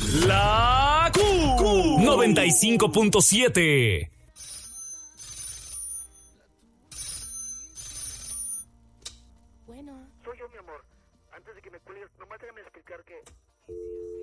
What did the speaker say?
La Q 95.7. Bueno. Soy yo, mi amor. Antes de que me cuelgues, nomás déjame explicar que...